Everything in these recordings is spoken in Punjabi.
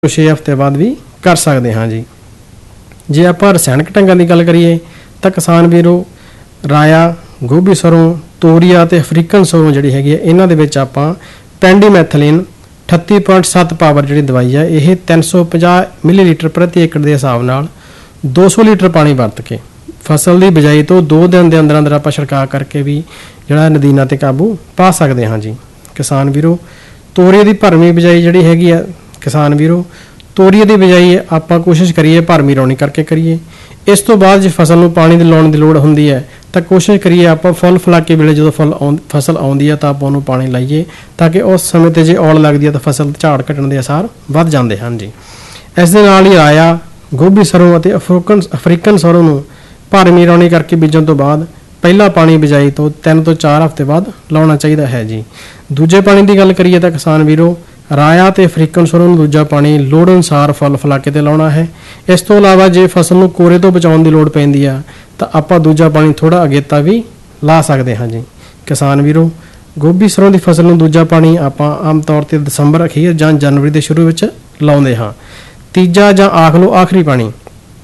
6 ਹਫ਼ਤੇ ਬਾਅਦ ਵੀ ਕਰ ਸਕਦੇ ਹਾਂ ਜੀ। ਜੇ ਆਪਾਂ ਰਸਾਇਣਕ ਢੰਗਾਂ ਦੀ ਗੱਲ ਕਰੀਏ ਤਾਂ ਕਿਸਾਨ ਵੀਰੋ ਰਾਇਆ, ਗੋਭੀ ਸਰੋਂ, ਤੋਰੀਆ ਅਤੇ ਅਫਰੀਕਨ ਸਰੋਂ ਜਿਹੜੀ ਹੈਗੀ ਹੈ ਇਹਨਾਂ ਦੇ ਵਿੱਚ ਆਪਾਂ ਪੈਂਡੀਮੈਥਲਿਨ 38.7 ਪਾਵਰ ਜਿਹੜੀ ਦਵਾਈ ਹੈ ਇਹ 350 ਮਿਲੀਲੀਟਰ ਪ੍ਰਤੀ ਏਕੜ ਦੇ ਹਿਸਾਬ ਨਾਲ 200 ਲੀਟਰ ਪਾਣੀ ਵਰਤ ਕੇ ਫਸਲ ਦੀ ਬਿਜਾਈ ਤੋਂ 2 ਦਿਨ ਦੇ ਅੰਦਰ ਅੰਦਰ ਆਪਾਂ ਛਿੜਕਾਅ ਕਰਕੇ ਵੀ ਜਿਹੜਾ ਨਦੀਨਾਂ ਤੇ ਕਾਬੂ ਪਾ ਸਕਦੇ ਹਾਂ ਜੀ। ਕਿਸਾਨ ਵੀਰੋ ਤੋਰੀਏ ਦੀ ਭਰਵੀਂ ਬਿਜਾਈ ਜਿਹੜੀ ਹੈਗੀ ਆ ਕਿਸਾਨ ਵੀਰੋ ਤੋਰੀਏ ਦੀ ਬਿਜਾਈ ਆਪਾਂ ਕੋਸ਼ਿਸ਼ ਕਰੀਏ ਭਰਵੀਂ ਰੌਣੀ ਕਰਕੇ ਕਰੀਏ। ਇਸ ਤੋਂ ਬਾਅਦ ਜੇ ਫਸਲ ਨੂੰ ਪਾਣੀ ਦੀ ਲਾਉਣ ਦੀ ਲੋੜ ਹੁੰਦੀ ਹੈ ਤਾਂ ਕੋਸ਼ਿਸ਼ ਕਰੀਏ ਆਪਾਂ ਫੁੱਲ ਫਲਾਕੇ ਵੇਲੇ ਜਦੋਂ ਫਸਲ ਆਉਂਦੀ ਹੈ ਤਾਂ ਆਪਾਂ ਉਹਨੂੰ ਪਾਣੀ ਲਾਈਏ ਤਾਂ ਕਿ ਉਸ ਸਮੇਂ ਤੇ ਜੇ ਔਲ ਲੱਗਦੀ ਹੈ ਤਾਂ ਫਸਲ ਦੇ ਝਾੜ ਘਟਣ ਦੇ ਅਸਾਰ ਵੱਧ ਜਾਂਦੇ ਹਨ ਜੀ। ਇਸ ਦੇ ਨਾਲ ਹੀ ਰਾਇਆ, ਗੋਭੀ ਸਰੋਂ ਅਤੇ ਅਫਰੀਕਨ ਸਰੋਂ ਨੂੰ ਭਰਵੀਂ ਰੌਣੀ ਕਰਕੇ ਬੀਜਣ ਤੋਂ ਬਾਅਦ ਪਹਿਲਾ ਪਾਣੀ ਬਿਜਾਈ ਤੋਂ 3 ਤੋਂ 4 ਹਫ਼ਤੇ ਬਾਅਦ ਲਾਉਣਾ ਚਾਹੀਦਾ ਹੈ ਜੀ। ਦੂਜੇ ਪਾਣੀ ਦੀ ਗੱਲ ਕਰੀਏ ਤਾਂ ਕਿਸਾਨ ਵੀਰੋ ਰਾਇਆ ਤੇ ਅਫਰੀਕਨ ਸਰੋਂ ਨੂੰ ਦੂਜਾ ਪਾਣੀ ਲੋੜ ਅਨੁਸਾਰ ਫੁੱਲ ਫਲਾਕੇ ਤੇ ਲਾਉਣਾ ਹੈ। ਇਸ ਤੋਂ ਇਲਾਵਾ ਜੇ ਫਸਲ ਨੂੰ ਕੋਰੇ ਤੋਂ ਬਚਾਉਣ ਦੀ ਲੋੜ ਪੈਂਦੀ ਆ ਤਾਂ ਆਪਾਂ ਦੂਜਾ ਪਾਣੀ ਥੋੜਾ ਅਗੇਤਾ ਵੀ ਲਾ ਸਕਦੇ ਹਾਂ ਜੀ। ਕਿਸਾਨ ਵੀਰੋ ਗੋਭੀ ਸਰੋਂ ਦੀ ਫਸਲ ਨੂੰ ਦੂਜਾ ਪਾਣੀ ਆਪਾਂ ਆਮ ਤੌਰ ਤੇ ਦਸੰਬਰ ਅਖੀਰ ਜਾਂ ਜਨਵਰੀ ਦੇ ਸ਼ੁਰੂ ਵਿੱਚ ਲਾਉਂਦੇ ਹਾਂ। ਤੀਜਾ ਜਾਂ ਆਖਰੀ ਪਾਣੀ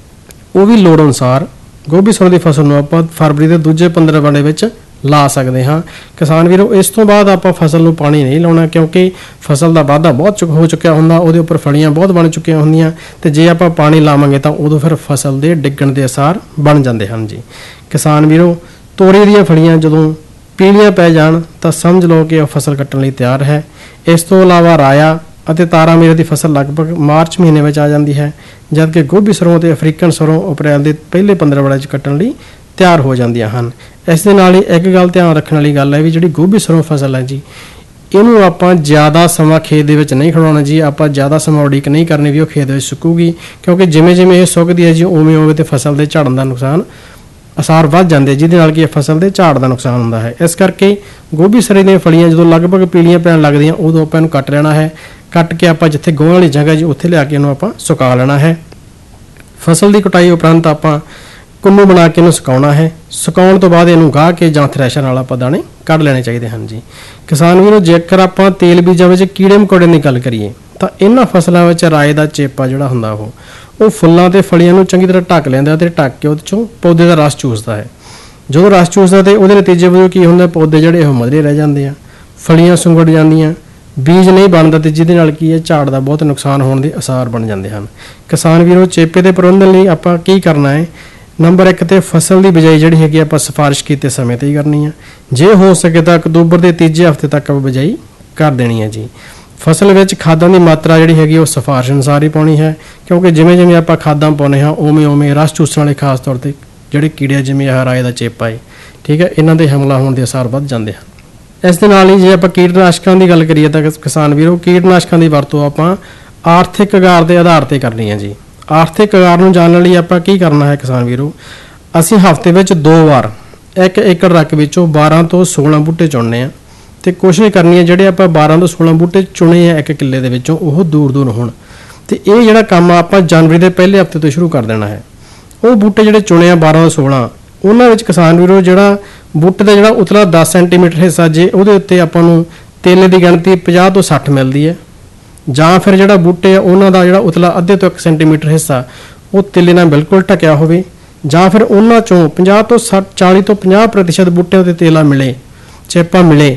ਉਹ ਵੀ ਲੋੜ ਅਨੁਸਾਰ ਗੋਭੀ ਸਰੋਂ ਦੀ ਫਸਲ ਨੂੰ ਆਪਾਂ ਫਰਵਰੀ ਦੇ ਦੂਜੇ 15 ਵੰਡੇ ਵਿੱਚ ਲਾ ਸਕਦੇ ਹਾਂ। ਕਿਸਾਨ ਵੀਰੋ ਇਸ ਤੋਂ ਬਾਅਦ ਆਪਾਂ ਫਸਲ ਨੂੰ ਪਾਣੀ ਨਹੀਂ ਲਾਉਣਾ ਕਿਉਂਕਿ ਫਸਲ ਦਾ ਵਾਧਾ ਬਹੁਤ ਹੋ ਚੁੱਕਿਆ ਹੁੰਦਾ, ਉਹਦੇ ਉੱਪਰ ਫਲੀਆਂ ਬਹੁਤ ਬਣ ਚੁੱਕੀਆਂ ਹੁੰਦੀਆਂ ਤੇ ਜੇ ਆਪਾਂ ਪਾਣੀ ਲਾਵਾਂਗੇ ਤਾਂ ਉਦੋਂ ਫਿਰ ਫਸਲ ਦੇ ਡਿੱਗਣ ਦੇ ਅਸਾਰ ਬਣ ਜਾਂਦੇ ਹਨ ਜੀ। ਕਿਸਾਨ ਵੀਰੋ ਤੋਰੀ ਦੀਆਂ ਫਲੀਆਂ ਜਦੋਂ ਪੀਲੀਆਂ ਪੈ ਜਾਣ ਤਾਂ ਸਮਝ ਲਓ ਕਿ ਉਹ ਫਸਲ ਕੱਟਣ ਲਈ ਤਿਆਰ ਹੈ। ਇਸ ਤੋਂ ਇਲਾਵਾ ਰਾਇਆ ਅਤੇ ਤਾਰਾ ਮੀਰੇ ਦੀ ਫਸਲ ਲਗਭਗ ਮਾਰਚ ਮਹੀਨੇ ਵਿੱਚ ਆ ਜਾਂਦੀ ਹੈ, ਜਦਕਿ ਗੋਭੀ ਸਰੋਂ ਅਤੇ ਅਫਰੀਕਨ ਸਰੋਂ ਅਪ੍ਰੈਲ ਦੇ ਪਹਿਲੇ 15 ਵੜ੍ਹਿਆਂ 'ਚ ਕੱਟਣ ਲਈ ਤਿਆਰ ਹੋ ਜਾਂਦੀਆਂ ਹਨ। ਇਸ ਦੇ ਨਾਲ ਹੀ ਇੱਕ ਗੱਲ ਧਿਆਨ ਰੱਖਣ ਵਾਲੀ ਗੱਲ ਹੈ ਵੀ ਜਿਹੜੀ ਗੋਭੀ ਸਰੋਂ ਫਸਲ ਹੈ ਜੀ ਇਹਨੂੰ ਆਪਾਂ ਜ਼ਿਆਦਾ ਸਮਾਂ ਖੇਤ ਦੇ ਵਿੱਚ ਨਹੀਂ ਖੜਾਉਣਾ ਜੀ। ਆਪਾਂ ਜ਼ਿਆਦਾ ਸਮਾਂ ਉਡੀਕ ਨਹੀਂ ਕਰਨੀ ਵੀ ਉਹ ਖੇਤ ਵਿੱਚ ਸੁੱਕੂਗੀ ਕਿਉਂਕਿ ਜਿਵੇਂ ਜਿਵੇਂ ਇਹ ਸੁੱਕਦੀ ਹੈ ਜੀ ਉਵੇਂ ਤੇ ਫਸਲ ਦੇ ਝੜਨ ਦਾ ਅਸਾਰ ਵੱਧ ਜਾਂਦੇ ਜਿਹਦੇ ਨਾਲ ਕਿ ਫਸਲ ਦੇ ਝਾੜ ਦਾ ਨੁਕਸਾਨ ਹੁੰਦਾ ਹੈ। ਇਸ ਕਰਕੇ ਗੋਭੀ ਸਰੇ ਦੀਆਂ ਫਲੀਆਂ ਜਦੋਂ ਲਗਭਗ ਪੀਲੀਆਂ ਪੈਣ ਲੱਗਦੀਆਂ ਉਦੋਂ ਆਪਾਂ ਇਹਨੂੰ ਕੱਟ ਲੈਣਾ ਹੈ। ਕੱਟ ਕੇ ਆਪਾਂ ਜਿੱਥੇ ਗੋਹਣ ਵਾਲੀ ਜਗ੍ਹਾ ਜੀ ਉੱਥੇ ਲਿਆ ਕੇ ਇਹਨੂੰ ਆਪਾਂ ਸੁਕਾ ਲੈਣਾ ਹੈ। ਫਸਲ ਦੀ ਕਟਾਈ ਉਪਰੰਤ ਆਪਾਂ ਕੁੰਨੂ ਬਣਾ ਕੇ ਇਹਨੂੰ ਸੁਕਾਉਣਾ ਹੈ। ਸੁਕਾਉਣ ਤੋਂ ਬਾਅਦ ਇਹਨੂੰ ਗਾਹ ਕੇ ਜਾਂ ਥ੍ਰੈਸ਼ਰ ਨਾਲ ਆਪਾਂ ਦਾਣੇ ਕੱਢ ਲੈਣੇ ਚਾਹੀਦੇ ਹਨ ਜੀ। ਕਿਸਾਨ ਵੀਰੋ ਜੇਕਰ ਆਪਾਂ ਤੇਲ ਬੀਜਾਂ ਵਿੱਚ ਕੀੜੇ ਮਕੌੜੇ ਦੀ ਗੱਲ ਕਰੀਏ ਤਾਂ ਇਹਨਾਂ ਫਸਲਾਂ ਵਿੱਚ ਰਾਏ ਦਾ ਚੇਪਾ ਜਿਹੜਾ ਹੁੰਦਾ ਉਹ ਫੁੱਲਾਂ ਤੇ ਫਲੀਆਂ ਨੂੰ ਚੰਗੀ ਤਰ੍ਹਾਂ ਢੱਕ ਲੈਂਦਾ ਤੇ ਢੱਕ ਕੇ ਉਹਦੇ ਚੋਂ ਪੌਦੇ ਦਾ ਰਸ ਚੂਸਦਾ ਹੈ। ਜਦੋਂ ਰਸ ਚੂਸਦਾ ਤੇ ਉਹਦੇ ਨਤੀਜੇ ਵਜੋਂ ਕੀ ਹੁੰਦਾ ਪੌਦੇ ਜਿਹੜੇ ਉਹ ਮਧਰੇ ਰਹਿ ਜਾਂਦੇ ਆ, ਫਲੀਆਂ ਸੁੰਗੜ ਜਾਂਦੀਆਂ, ਬੀਜ ਨਹੀਂ ਬਣਦਾ ਤੇ ਜਿਹਦੇ ਨਾਲ ਕੀ ਹੈ ਝਾੜ ਦਾ ਬਹੁਤ ਨੁਕਸਾਨ ਹੋਣ ਦੇ ਅਸਾਰ ਬਣ ਜਾਂਦੇ ਹਨ। ਕਿਸਾਨ ਵੀਰੋ ਚੇਪੇ ਦੇ ਪ੍ਰਬੰਧਨ ਲਈ ਆਪਾਂ ਕੀ ਕਰਨਾ ਹੈ? ਨੰਬਰ 1 ਤੇ ਫਸਲ ਦੀ ਬਿਜਾਈ ਜਿਹੜੀ ਹੈਗੀ ਆਪਾਂ ਸਿਫਾਰਿਸ਼ ਕੀਤੇ ਸਮੇਂ ਤੇ ਹੀ ਕਰਨੀ ਹੈ। ਜੇ ਹੋ ਸਕੇ ਤਾਂ ਅਕਤੂਬਰ ਦੇ ਤੀਜੇ ਹਫ਼ਤੇ ਤੱਕ ਆਪਾਂ ਬਿਜਾਈ ਕਰ ਦੇਣੀ ਹੈ ਜੀ। ਫਸਲ ਵਿੱਚ ਖਾਦਾਂ ਦੀ ਮਾਤਰਾ ਜਿਹੜੀ ਹੈਗੀ ਉਹ ਸਿਫਾਰਿਸ਼ ਅਨੁਸਾਰ ਹੀ ਪਾਉਣੀ ਹੈ ਕਿਉਂਕਿ ਜਿਵੇਂ ਜਿਵੇਂ ਆਪਾਂ ਖਾਦਾਂ ਪਾਉਂਦੇ ਹਾਂ ਉਵੇਂ ਰਸ ਚੂਸਣ ਵਾਲੇ ਖਾਸ ਤੌਰ ਤੇ ਜਿਹੜੇ ਕੀੜੇ ਜਿਵੇਂ ਰਾਏ ਦਾ ਚੇਪਾ ਹੈ ਠੀਕ ਹੈ ਇਹਨਾਂ ਦੇ ਹਮਲਾ ਹੋਣ ਦੇ ਅਸਾਰ ਵੱਧ ਜਾਂਦੇ ਹਨ। ਇਸ ਦੇ ਨਾਲ ਹੀ ਜੇ ਆਪਾਂ ਕੀਟਨਾਸ਼ਕਾਂ ਦੀ ਗੱਲ ਕਰੀਏ ਤਾਂ ਕਿਸਾਨ ਵੀਰੋ ਕੀਟਨਾਸ਼ਕਾਂ ਦੀ ਵਰਤੋਂ ਆਪਾਂ ਆਰਥਿਕ ਆਗਾਰ ਦੇ ਆਧਾਰ ਤੇ ਕਰਨੀ ਹੈ ਜੀ। ਆਰਥਿਕ ਆਗਾਰ ਨੂੰ ਜਾਣਨ ਲਈ ਆਪਾਂ ਕੀ ਕਰਨਾ ਹੈ ਕਿਸਾਨ ਵੀਰੋ ਅਸੀਂ ਹਫ਼ਤੇ ਵਿੱਚ 2 ਵਾਰ 1 ਏਕੜ ਰਕ ਵਿੱਚੋਂ 12 ਤੋਂ 16 ਬੂਟੇ ਚੁਣਨੇ ਆ ਤੇ ਕੋਸ਼ਿਸ਼ ਕਰਨੀ ਹੈ ਜਿਹੜੇ ਆਪਾਂ 12 ਤੋਂ 16 ਬੂਟੇ ਚੁਣੇ ਆ 1 ਕਿੱਲੇ ਦੇ ਵਿੱਚੋਂ ਉਹ ਦੂਰ ਹੋਣ ਤੇ ਇਹ ਜਿਹੜਾ ਕੰਮ ਆਪਾਂ ਜਨਵਰੀ ਦੇ ਪਹਿਲੇ ਹਫ਼ਤੇ ਤੋਂ ਸ਼ੁਰੂ ਕਰ ਦੇਣਾ ਹੈ। ਉਹ ਬੂਟੇ ਜਿਹੜੇ ਚੁਣੇ ਆ 12 ਤੋਂ 16 ਉਹਨਾਂ ਵਿੱਚ ਕਿਸਾਨ ਵੀਰੋ ਜਿਹੜਾ ਬੂਟੇ ਦਾ ਜਿਹੜਾ ਉਤਲਾ 10 ਸੈਂਟੀਮੀਟਰ ਹਿੱਸਾ ਜੇ ਉਹਦੇ ਉੱਤੇ ਆਪਾਂ ਨੂੰ ਤੇਲੇ ਦੀ ਗਿਣਤੀ 50 ਤੋਂ 60 ਮਿਲਦੀ ਹੈ ਜਾਂ ਫਿਰ ਜਿਹੜਾ ਬੂਟੇ ਆ ਉਹਨਾਂ ਦਾ ਜਿਹੜਾ ਉਤਲਾ ਅੱਧੇ ਤੋਂ 1 ਸੈਂਟੀਮੀਟਰ ਹਿੱਸਾ ਉਹ ਤੇਲੇ ਨਾਲ ਬਿਲਕੁਲ ਢਕਿਆ ਹੋਵੇ ਜਾਂ ਫਿਰ ਉਹਨਾਂ ਚੋਂ 50 ਤੋਂ 40 ਤੋਂ 50% ਬੂਟਿਆਂ ਉੱਤੇ ਤੇਲਾ ਮਿਲੇ ਚੇਪਾ ਮਿਲੇ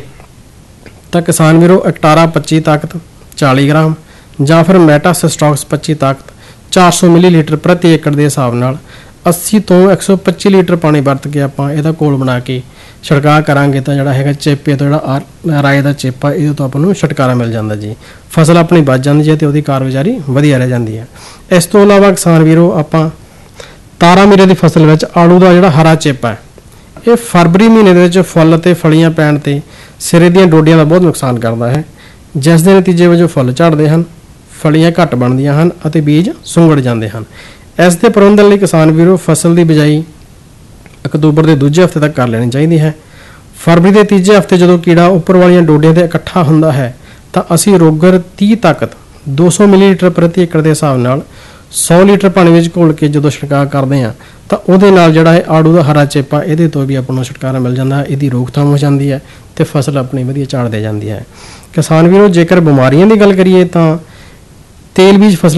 ਤਾਂ ਕਿਸਾਨ ਵੀਰੋ ਅਕਟਾਰਾ 25 ਤਾਕਤ 40 ਗ੍ਰਾਮ ਜਾਂ ਫਿਰ ਮੈਟਾਸਿਸਟੋਕਸ 25 ਤਾਕਤ 400 ਮਿਲੀਲੀਟਰ ਪ੍ਰਤੀ ਏਕੜ ਦੇ ਹਿਸਾਬ ਨਾਲ 80 ਤੋਂ 125 ਲੀਟਰ ਪਾਣੀ ਵਰਤ ਕੇ ਆਪਾਂ ਇਹਦਾ ਘੋਲ ਬਣਾ ਕੇ ਛਿੜਕਾਅ ਕਰਾਂਗੇ ਤਾਂ ਜਿਹੜਾ ਹੈਗਾ ਚੇਪੇ ਤੋਂ ਜਿਹੜਾ ਰਾਏ ਦਾ ਚੇਪਾ ਇਹਦੇ ਤੋਂ ਆਪਾਂ ਨੂੰ ਛੁਟਕਾਰਾ ਮਿਲ ਜਾਂਦਾ ਜੀ। ਫਸਲ ਆਪਣੀ ਬਚ ਜਾਂਦੀ ਹੈ ਤੇ ਉਹਦੀ ਕਾਰਗੁਜ਼ਾਰੀ ਵਧੀਆ ਰਹਿ ਜਾਂਦੀ ਹੈ। ਇਸ ਤੋਂ ਇਲਾਵਾ ਕਿਸਾਨ ਵੀਰੋ ਆਪਾਂ ਤਾਰਾ ਮੀਰੇ ਦੀ ਫਸਲ ਵਿੱਚ ਆੜੂ ਦਾ ਜਿਹੜਾ ਹਰਾ ਚੇਪਾ ਹੈ ਇਹ ਫਰਵਰੀ ਮਹੀਨੇ ਦੇ ਵਿੱਚ ਫੁੱਲ ਤੇ ਫਲੀਆਂ ਪੈਣ ਤੇ ਸਿਰੇ ਦੀਆਂ ਡੋਡੀਆਂ ਦਾ ਬਹੁਤ ਨੁਕਸਾਨ ਕਰਦਾ ਹੈ ਜਿਸ ਦੇ ਨਤੀਜੇ ਵਜੋਂ ਫੁੱਲ ਝੜਦੇ ਹਨ, ਫਲੀਆਂ ਘੱਟ ਬਣਦੀਆਂ ਹਨ ਅਤੇ ਬੀਜ ਸੁੰਗੜ ਜਾਂਦੇ ਹਨ। ਇਸ ਦੇ ਪ੍ਰਬੰਧਨ ਲਈ ਕਿਸਾਨ ਵੀਰੋ ਫਸਲ ਦੀ ਬਿਜਾਈ ਅਕਤੂਬਰ ਦੇ ਦੂਜੇ ਹਫ਼ਤੇ ਤੱਕ ਕਰ ਲੈਣੀ ਚਾਹੀਦੀ ਹੈ। ਫਰਵਰੀ ਦੇ ਤੀਜੇ ਹਫ਼ਤੇ ਜਦੋਂ ਕੀੜਾ ਉੱਪਰ ਵਾਲੀਆਂ ਡੋਡੀਆਂ ਤੇ ਇਕੱਠਾ ਹੁੰਦਾ ਹੈ ਤਾਂ ਅਸੀਂ ਰੋਗਰ 30 ਤਾਕਤ 200 ਮਿਲੀਲੀਟਰ ਪ੍ਰਤੀ ਏਕੜ ਦੇ ਹਿਸਾਬ ਨਾਲ 100 ਲੀਟਰ ਪਾਣੀ ਵਿੱਚ ਘੋਲ ਕੇ ਜਦੋਂ ਛਿੜਕਾਅ ਕਰਦੇ ਹਾਂ ਤਾਂ ਉਹਦੇ ਨਾਲ ਜਿਹੜਾ ਹੈ ਆੜੂ ਦਾ ਹਰਾ ਚੇਪਾ ਇਹਦੇ ਤੋਂ ਵੀ ਆਪਾਂ ਨੂੰ ਛੁਟਕਾਰਾ ਮਿਲ ਜਾਂਦਾ, ਇਹਦੀ ਰੋਕਥਾਮ ਹੋ ਜਾਂਦੀ ਹੈ ਤੇ ਫਸਲ ਆਪਣੀ ਵਧੀਆ ਝਾੜ ਦੇ ਜਾਂਦੀ ਹੈ। ਕਿਸਾਨ ਵੀਰੋ ਜੇਕਰ ਬਿਮਾਰੀਆਂ ਦੀ ਗੱਲ ਕਰੀਏ ਤਾਂ ਤੇਲ ਬੀਜ ਫਸਲ